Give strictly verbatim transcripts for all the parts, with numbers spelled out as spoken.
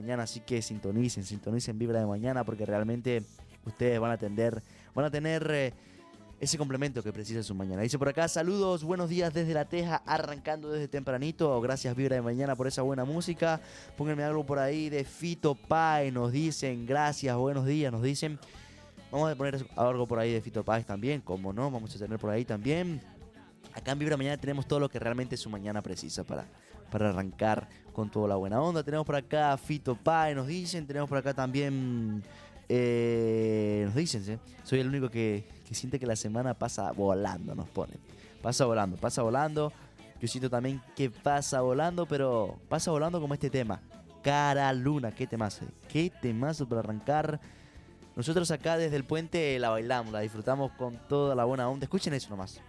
mañana, así que sintonicen, sintonicen Vibra de Mañana porque realmente ustedes van a tener, van a tener eh, ese complemento que precisa su mañana. Dice por acá, saludos, buenos días desde La Teja, arrancando desde tempranito. Gracias Vibra de Mañana por esa buena música. Pónganme algo por ahí de Fito Páez, nos dicen, gracias, buenos días, nos dicen. Vamos a poner algo por ahí de Fito Páez también, como no, vamos a tener por ahí también. Acá en Vibra Mañana tenemos todo lo que realmente su mañana precisa para, para arrancar con toda la buena onda. Tenemos por acá Fito Páez, nos dicen, tenemos por acá también... Eh, nos dicen, ¿sí? Soy el único que, que siente que la semana pasa volando, nos ponen. Pasa volando, pasa volando. Yo siento también que pasa volando, pero pasa volando como este tema. Cara Luna, qué temazo, qué temazo para arrancar. Nosotros acá desde el puente la bailamos, la disfrutamos con toda la buena onda. Escuchen eso nomás.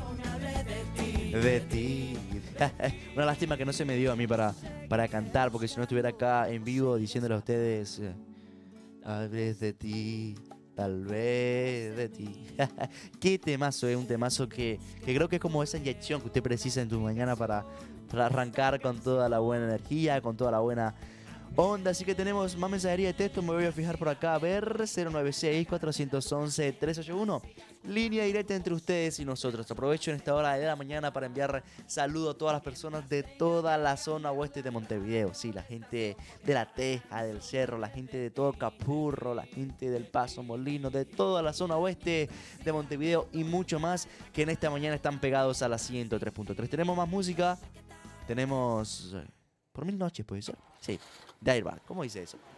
De ti. Una lástima que no se me dio a mí para, para cantar, porque si no estuviera acá en vivo diciéndole a ustedes... Tal vez de ti, tal vez de ti. Qué temazo, es eh? un temazo que, que creo que es como esa inyección que usted precisa en tu mañana para, para arrancar con toda la buena energía, con toda la buena onda. Así que tenemos más mensajería de texto. Me voy a fijar por acá. A ver, cero nueve seis, cuatro once, tres ocho uno. Línea directa entre ustedes y nosotros. Aprovecho en esta hora de la mañana para enviar saludos a todas las personas de toda la zona oeste de Montevideo. Sí, la gente de La Teja, del Cerro, la gente de todo Capurro, la gente del Paso Molino, de toda la zona oeste de Montevideo y mucho más que en esta mañana están pegados a la ciento tres punto tres. Tenemos más música. Tenemos... Por mil noches, ¿puede ser? Sí. De Airbag, ¿cómo dice eso?